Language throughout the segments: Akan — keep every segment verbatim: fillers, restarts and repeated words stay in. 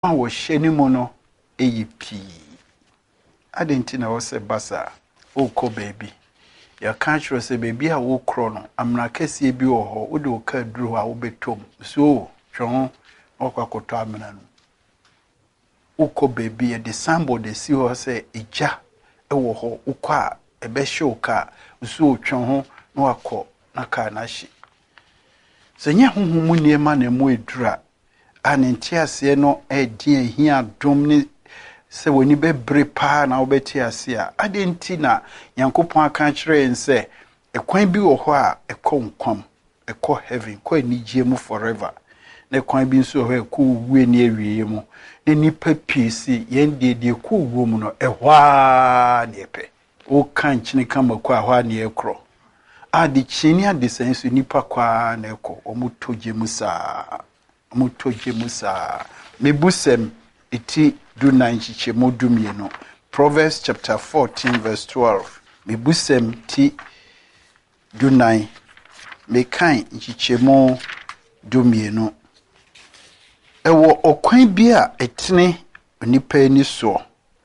wo hyeni mu no eyi pi adenti na wo se basa o ko baby ya kan chiro se baby a wo kro no amra kase bi wo ho wo de wo ka duru a wo betom so twon okwakoto amena no wo ko baby e de sambo de si ho se eja e wo ho wo kwa e be hye ka so twon ho na wakọ na ka na hye se nya honhom mu niema na mu edura anenti ase no e die hia dom ni se woni bebre pa na obeti ase a adenti na yankopon aka kire nse ekwan bi wo ho a ekọ nkwam ekọ heaven ko anigye mu forever na ekwan bi nso ho ekọ wuwe ni awie mu na nipa piesi yende de ekọ wuwo mu no ehwa na epe o kan chini kama kwa hwa na ekro adi chini adi sensu nipa kwa na ekọ omutoje musa omutoje musa mebusem iti do nine chichemo dumieno. Proverbs chapter fourteen verse twelve. Me busem ti do nine. Me kain chichemo dumieno. Ewo okwan bi a etene onipa ani so.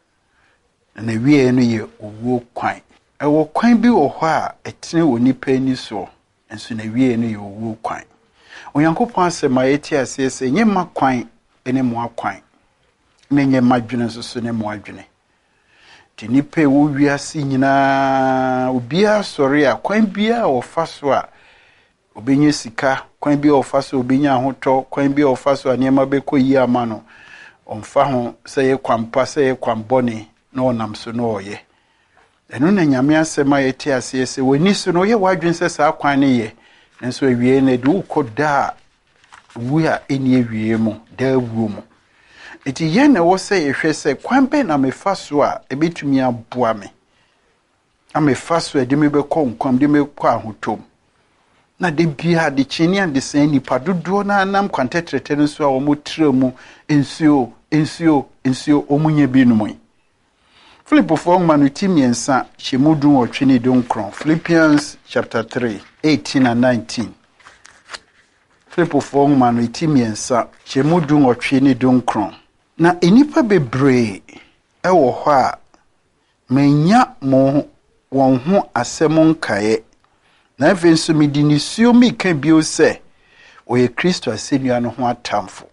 Na wie no ye owo kwan. Ewo kwan bi wo ho a etene onipa ani so. Enso na wie no ye owo kwan. Onyankopɔn asema yeti ase ese nyema kwan ene mo akwan. Nenye madwene so ne mo adwene ti nipa wo wiase nyina obia sori a kwan bia ofa so a obenye sika kwan bia ofa so obenya ahotɔ kwan bia ofa so anema bekoyi ama no onfa ho sɛ ye kwampa sɛ ye kwambɔne na onam so no oye eno na nyame asɛma yɛte ase sɛ woni so no ye wadwene sɛ saa kwan ne ye nso awie na de ukoda wu a eni awie mu da wu mu eti ye na wo se ehwe se kwan be na mefa so a ebetumi aboa me amefa so de me be kɔ nkwam de me kɔ ahotom na de bia de chini and de san nipa dodo na nam kwantetrete no so a wo motra mu ensuo ensuo ensuo omunye bi no mu Philippo for manu timiensa chemudun otwene donkron Philippians chapter three eighteen and nineteen Philippo for manu timiensa chemudun otwene donkron na enipa bebre ewo ho a menya mo won ho asem nkae na afenso medi ni suo mi ka bio se oye Kristo asenua no ho atamfo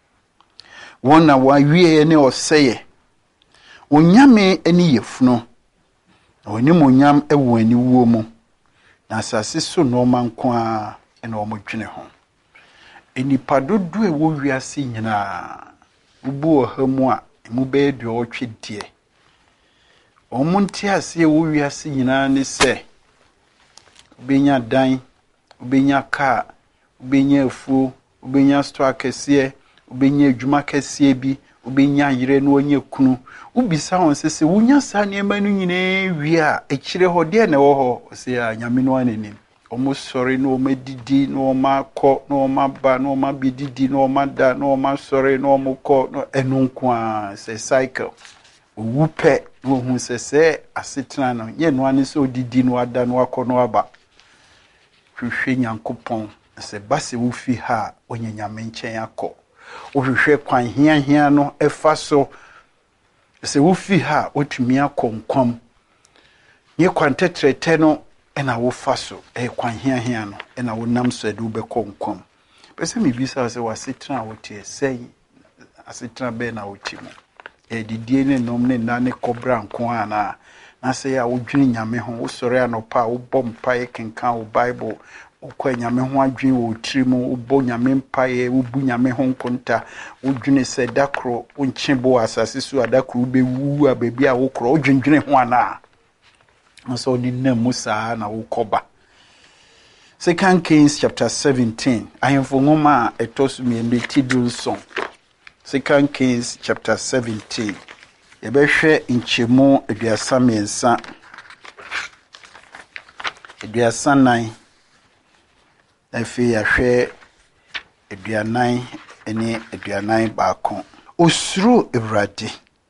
wona wa wie ne oseye onyame ani yefuno oni monyam ewo ani wuo mu na asase so no manko a ene omodwene ho enipa dodo e wo wiase nyina ubu ohamu a mu be de otwedie omunti ase wo wiase nyina ne se ubenya dan ubenya ka ubenya afu ubenya sto akese ubenya adwuma kese bi ubenya yire no onye kunu ubisa won sese wunya sa ne ma no nyina wi a ekire ho de na wo ho se a nyame no anenim omo sori no medidi no makọ no maba no mabididi no mada no masori no mukọ no enunku a se cycle owupe no hu sese asetena no ye no ane se odidi no ada no akọ no aba hwehwe nyankopon se base wo fi ha onye nyame nchen akọ ohwehwe kwan hia hia no efa so se wo fi ha otumi akọ nkwam ye kwantetrete no ena wo faso e kwan hia hia no ena wo nam so adu be konkom pese mi bisa se wasetena wo tie sei asetena be na wo timo e didie ne nom ne na ne kobra nko ana na se ya wo dwene nyame ho wo sori anopa wo bompa e kenka wo bible wo kwa nyame ho adwene wo trimo wo bo nyame mpa e wo bu nyame ho nkonta wo dwene se dakro wo nchebo asase so adakro be wu a bebi a wo kro wo dwendwene ho ana so ni na musa na ukoba. Second Kings chapter seventeen. Ahemfo ngoma etosu mi ende tidul song. Second Kings chapter seventeen. Yebehwe nchemu aduasa miensa. Aduasa nine. Efe yahwe aduanan ene aduanan baako. Osuru Ewurade.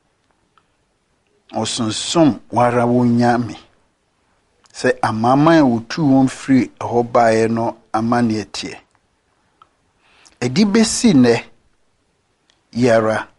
Osonsum wara wonyame. Se amama wotu won free ho bae no amane etie edi besi ne yara